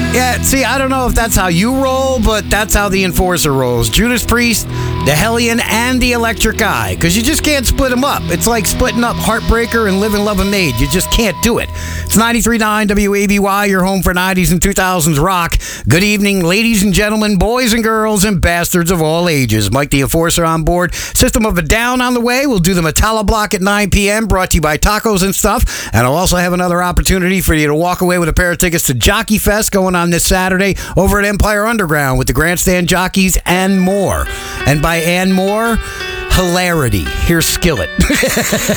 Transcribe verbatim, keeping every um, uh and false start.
Yeah, see, I don't know if that's how you roll, but that's how the Enforcer rolls. Judas Priest, the Hellion, and the Electric Eye, because you just can't split them up. It's like splitting up Heartbreaker and Live and Love and Maid. You just can't do it. It's ninety-three point nine W A B Y, your home for nineties and two thousands rock. Good evening, ladies and gentlemen, boys and girls, and bastards of all ages. Mike the Enforcer on board. System of a Down on the way. We'll do the Metallo Block at nine p.m., brought to you by Tacos and Stuff. And I'll also have another opportunity for you to walk away with a pair of tickets to Jockey Fest going on this Saturday over at Empire Underground with the Grandstand Jockeys and more. And by and more, hilarity. Here's Skillet.